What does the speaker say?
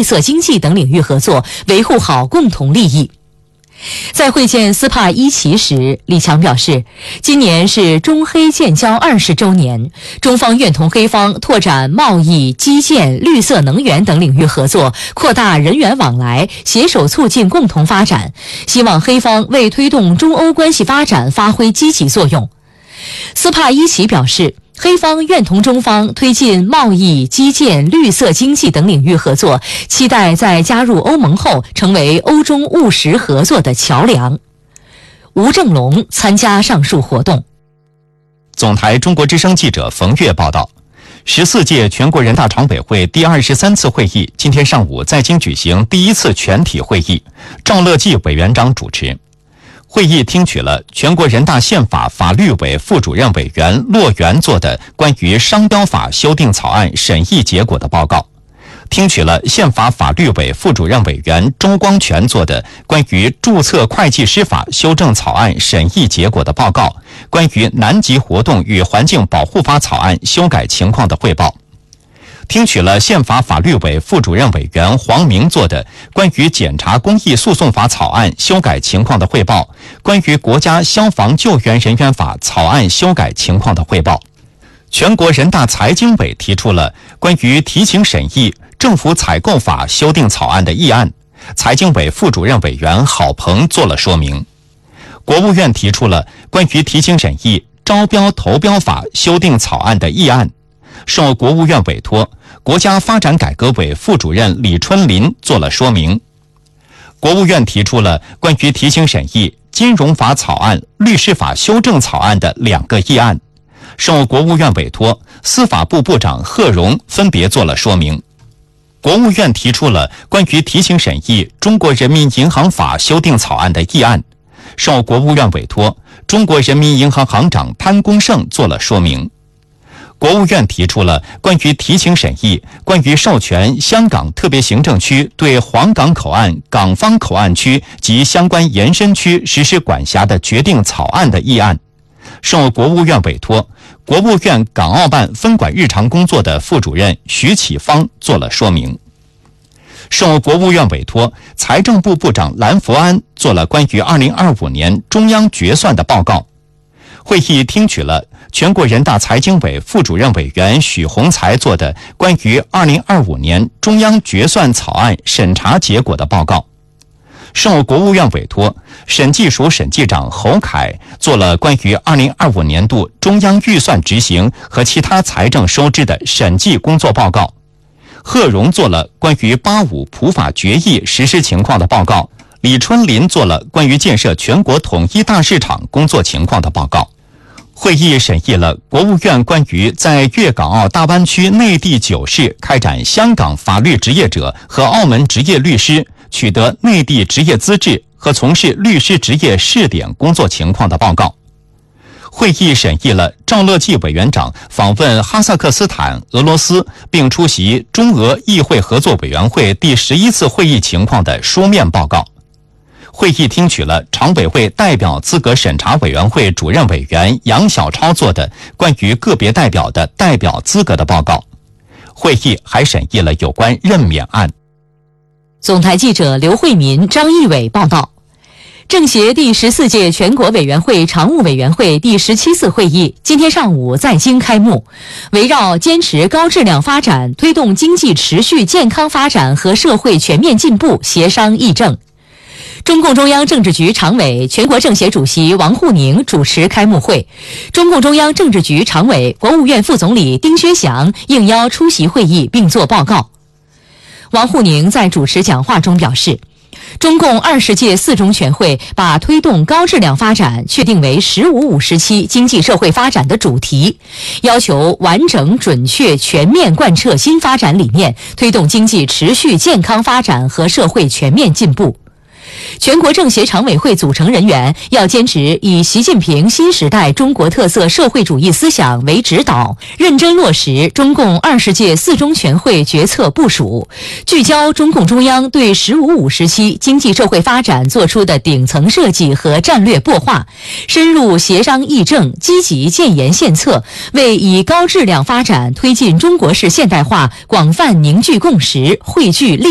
绿色经济等领域合作，维护好共同利益。在会见斯帕伊奇时，李强表示，今年是中黑建交20周年，中方愿同黑方拓展贸易、基建、绿色能源等领域合作，扩大人员往来，携手促进共同发展，希望黑方为推动中欧关系发展发挥积极作用。斯帕伊奇表示，黑方愿同中方推进贸易、基建、绿色经济等领域合作，期待在加入欧盟后成为欧中务实合作的桥梁。吴正龙参加上述活动。 总台中国之声记者冯月报道，14届全国人大常委会第23次会议今天上午在京举行第1次全体会议，赵乐际委员长主持。会议听取了全国人大宪法法律委副主任委员骆元做的关于商标法修订草案审议结果的报告，听取了宪法法律委副主任委员周光全做的关于注册会计师法修正草案审议结果的报告，关于南极活动与环境保护法草案修改情况的汇报，听取了宪法法律委副主任委员黄明做的关于检察公益诉讼法草案修改情况的汇报，关于国家消防救援人员法草案修改情况的汇报。全国人大财经委提出了关于提请审议政府采购法修订草案的议案，财经委副主任委员郝鹏做了说明。国务院提出了关于提请审议招标投标法修订草案的议案，受国务院委托，国家发展改革委副主任李春林做了说明。国务院提出了关于提请审议金融法草案、律师法修正草案的2个议案，受国务院委托，司法部部长贺荣分别做了说明。国务院提出了关于提请审议中国人民银行法修订草案的议案，受国务院委托，中国人民银行行长潘功胜做了说明。国务院提出了关于提请审议关于授权香港特别行政区对黄港口岸港方口岸区及相关延伸区实施管辖的决定草案的议案，受国务院委托，国务院港澳办分管日常工作的副主任徐启芳做了说明。受国务院委托，财政部部长蓝福安做了关于2025年中央决算的报告。会议听取了全国人大财经委副主任委员许宏才做的关于2025年中央决算草案审查结果的报告。受国务院委托，审计署审计长侯凯做了关于2025年度中央预算执行和其他财政收支的审计工作报告。贺荣做了关于85普法决议实施情况的报告。李春林做了关于建设全国统一大市场工作情况的报告。会议审议了国务院关于在粤港澳大湾区内地9市开展香港法律执业者和澳门执业律师取得内地执业资质和从事律师执业试点工作情况的报告。会议审议了赵乐际委员长访问哈萨克斯坦、俄罗斯，并出席中俄议会合作委员会第11次会议情况的书面报告。会议听取了常委会代表资格审查委员会主任委员杨晓超做的关于个别代表的代表资格的报告。会议还审议了有关任免案。 总台记者刘慧民、张义伟报道。政协第14届全国委员会常务委员会第17次会议今天上午在京开幕，围绕坚持高质量发展、推动经济持续健康发展和社会全面进步协商议政。中共中央政治局常委、全国政协主席王沪宁主持开幕会，中共中央政治局常委、国务院副总理丁薛祥应邀出席会议并作报告。王沪宁在主持讲话中表示，中共20届4中全会把推动高质量发展确定为“15五”时期经济社会发展的主题，要求完整、准确、全面贯彻新发展理念，推动经济持续健康发展和社会全面进步。全国政协常委会组成人员要坚持以习近平新时代中国特色社会主义思想为指导，认真落实中共20届4中全会决策部署，聚焦中共中央对“15五”时期经济社会发展作出的顶层设计和战略擘画，深入协商议政，积极建言献策，为以高质量发展推进中国式现代化广泛凝聚共识、汇聚力